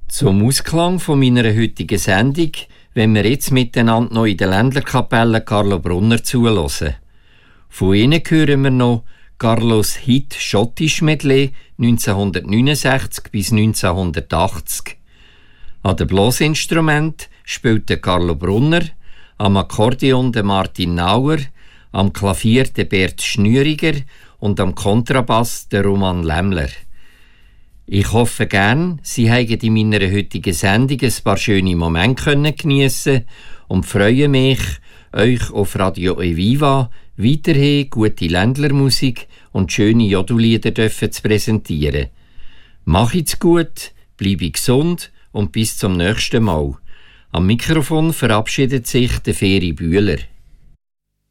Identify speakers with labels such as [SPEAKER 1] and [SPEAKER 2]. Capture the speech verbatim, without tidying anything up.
[SPEAKER 1] Zum Ausklang von meiner heutigen Sendung wenn wir jetzt miteinander noch in der Ländlerkapelle Carlo Brunner zuhören. Von ihnen hören wir noch Carlos Hit Schottisch Medley neunzehnhundertneunundsechzig bis neunzehnhundertachtzig. An dem Blasinstrument spielt der Carlo Brunner, am Akkordeon der Martin Nauer, am Klavier der Bert Schnüriger und am Kontrabass der Roman Lämmler. Ich hoffe gern, Sie haben in meiner heutigen Sendung ein paar schöne Momente geniessen und freue mich, euch auf Radio Eviva weiterhin gute Ländlermusik und schöne Jodellieder zu präsentieren. Macht's gut, bleibe gesund und bis zum nächsten Mal. Am Mikrofon verabschiedet sich der Feri Bühler.